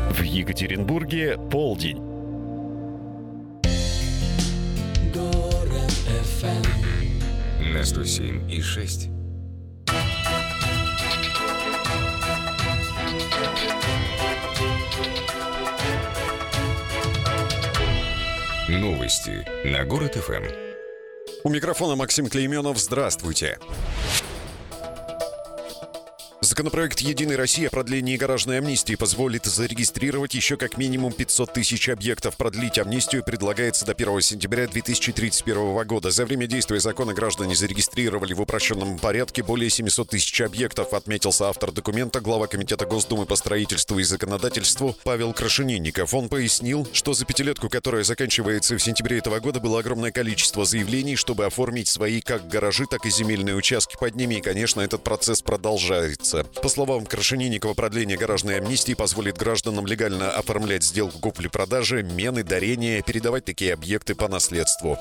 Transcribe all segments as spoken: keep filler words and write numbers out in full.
В Екатеринбурге полдень. Город эф эм на сто семь и шесть. Новости на Город эф эм. У микрофона Максим Клейменов. Здравствуйте. Законопроект «Единой России» о продлении гаражной амнистии позволит зарегистрировать еще как минимум пятьсот тысяч объектов. Продлить амнистию предлагается до первого сентября две тысячи тридцать первого года. За время действия закона граждане зарегистрировали в упрощенном порядке более семьсот тысяч объектов, отметил соавтор документа, глава Комитета Госдумы по строительству и законодательству Павел Крашенинников. Он пояснил, что за пятилетку, которая заканчивается в сентябре этого года, было огромное количество заявлений, чтобы оформить свои как гаражи, так и земельные участки под ними. И, конечно, этот процесс продолжается. По словам Крашенинникова, продление гаражной амнистии позволит гражданам легально оформлять сделку купли-продажи, мены, дарения, передавать такие объекты по наследству.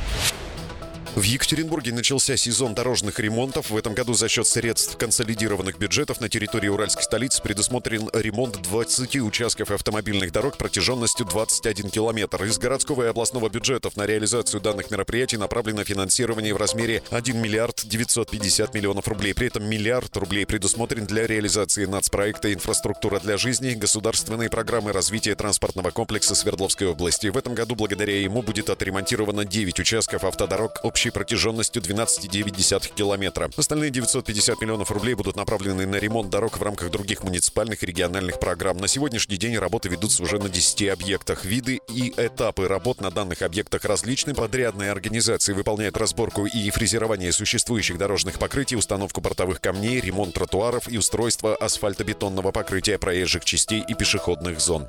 В Екатеринбурге начался сезон дорожных ремонтов. В этом году за счет средств консолидированных бюджетов на территории уральской столицы предусмотрен ремонт двадцати участков автомобильных дорог протяженностью двадцать один километр. Из городского и областного бюджетов на реализацию данных мероприятий направлено финансирование в размере один миллиард девятьсот пятьдесят миллионов рублей. При этом миллиард рублей предусмотрен для реализации нацпроекта «Инфраструктура для жизни» государственной программы развития транспортного комплекса Свердловской области. В этом году благодаря ему будет отремонтировано девять участков автодорог общей протяженностью двенадцать целых девять десятых километра. Остальные девятьсот пятьдесят миллионов рублей будут направлены на ремонт дорог в рамках других муниципальных и региональных программ. На сегодняшний день работы ведутся уже на десяти объектах. Виды и этапы работ на данных объектах различны. Подрядные организации выполняют разборку и фрезерование существующих дорожных покрытий, установку бортовых камней, ремонт тротуаров и устройство асфальтобетонного покрытия проезжих частей и пешеходных зон.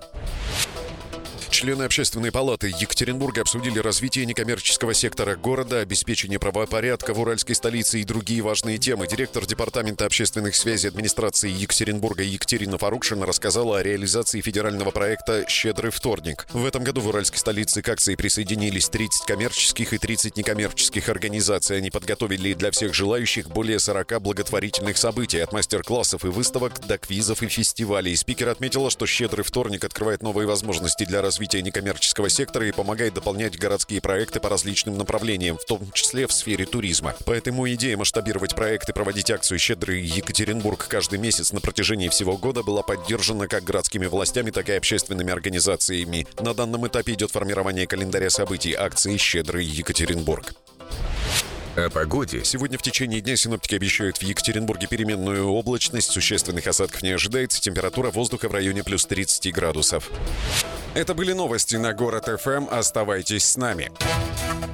Члены Общественной палаты Екатеринбурга обсудили развитие некоммерческого сектора города, обеспечение правопорядка в уральской столице и другие важные темы. Директор Департамента общественных связей администрации Екатеринбурга Екатерина Фарукшина рассказала о реализации федерального проекта «Щедрый вторник». В этом году в уральской столице к акции присоединились тридцать коммерческих и тридцать некоммерческих организаций. Они подготовили для всех желающих более сорока благотворительных событий, от мастер-классов и выставок до квизов и фестивалей. Спикер отметила, что «Щедрый вторник» открывает новые возможности для развития некоммерческого сектора и помогает дополнять городские проекты по различным направлениям, в том числе в сфере туризма. Поэтому идея масштабировать проекты, проводить акцию «Щедрый Екатеринбург» каждый месяц на протяжении всего года была поддержана как городскими властями, так и общественными организациями. На данном этапе идет формирование календаря событий акции «Щедрый Екатеринбург». О погоде. Сегодня в течение дня синоптики обещают в Екатеринбурге переменную облачность, существенных осадков не ожидается, температура воздуха в районе плюс тридцать градусов. Это были новости на Город эф эм. Оставайтесь с нами.